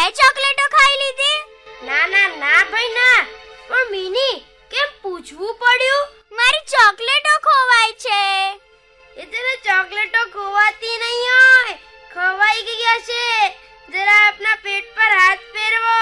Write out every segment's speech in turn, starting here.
ચોકલેટો ખાઈ લીધી? ના ના ના ભાઈ ના, પણ મિની કેમ પૂછવું પડ્યું? મારી ચોકલેટો ખોવાય છે. એ તને ચોકલેટો ખોવાતી નહીં હોય, ખવાઈ ગઈ હશે. જરા આપના પેટ પર હાથ ફેરવો.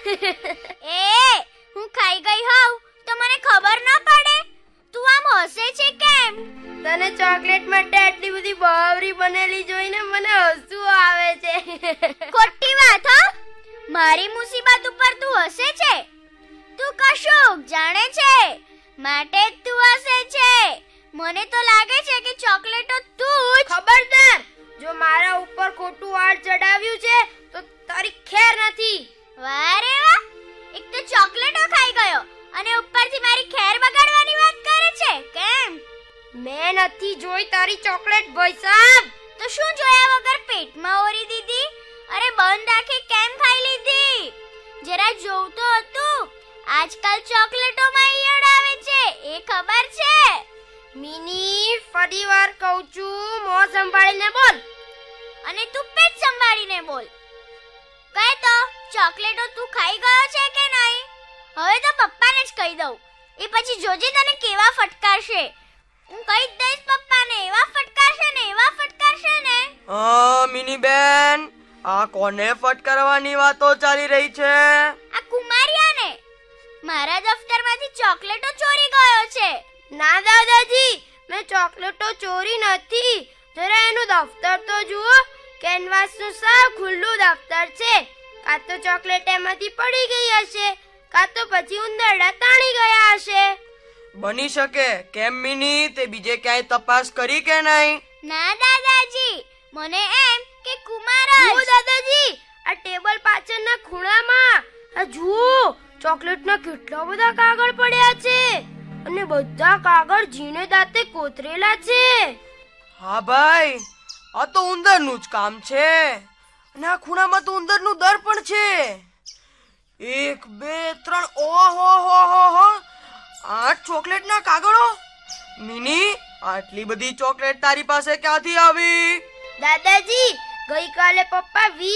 હું ખાઈ ગઈ હોઉં તો મને ખબર ના પડે? તું આમ હસે છે કેમ? તને ચોકલેટ માટે આટલી બધી બાવરી બનેલી જોઈને મને હસવું આવે છે. ખોટી વાત હો. મારી મુસીબત ઉપર તું હસે છે? તું કશું જાણે છે માટે જ તું હસે છે. મને તો લાગે છે કે ચોકલેટો તું જ. ખબરદાર, જો મારા ઉપર ખોટું વાળ ચડાવ્યું છે તો તારી ખેર નથી. વાહ રે વાહ, એક તો ચોકલેટો ખાઈ ગયો અને ઉપરથી મારી ખેર બગાડવાની વાત કરે છે કેમ? મેં નથી જોઈ તારી ચોકલેટ ભાઈ સાહેબ. તો શું જોયા વગર પેટમાં ઓરી દીધી? અરે બંધ આંખે કેમ ખાઈ લીધી? જરા જોઉં તો હતું. આજકાલ ચોકલેટોમાં ઈયળ આવે છે, એ ખબર છે? મિની, ફરીવાર કહું છું, મોં સંભાળીને બોલ. અને તું પેટ સંભાળીને બોલ. કહે તો ચોકલેટો તું ખાઈ ગયો છે કે નહીં? હવે તો પપ્પાને જ કહી દઉં. એ પછી જોજે તને કેવા ફટકારશે. હું કહી દઈશ પપ્પાને, એવા ફટકારશે ને. મિની બેન, આ કોને ફટકારવાની વાતો ચાલી રહી છે? આ કુમારિયાને. મારા દફતરમાંથી ચોકલેટો ચોરી ગયો છે. ના દાદાજી, મેં ચોકલેટો ચોરી નથી. જરા એનું દફતર તો જુઓ. કેનવાસનું સાવ ખુલ્લું દફતર છે. કાં તો ચોકલેટ એમાંથી પડી ગઈ હશે, કાં તો પછી ઉંદરડા તાણી ગયા હશે. બની શકે. કેમ મિની, તે બીજે ક્યાંય તપાસ કરી કે નહીં? ના દાદાજી, મને એમ કે કુમાર જ. જુઓ દાદાજી, આ ટેબલ પાછળના ખૂણામાં આ જુઓ, ચોકલેટના કેટલા બધા કાગળ પડ્યા છે અને બધા કાગળ ઝીણે દાંતે કોતરેલા છે. હા ભાઈ, આ તો ઉંદરનું જ કામ છે. અને આ ખૂણામાં તો ઉંદરનું દર પણ છે. 1 2 3, ઓહો હો હો હો, 8 ચોકલેટના કાગળો. મિની, આટલી બધી ચોકલેટ તારી પાસે ક્યાંથી આવી? દાદાજી, ગઈકાલે પપ્પા 20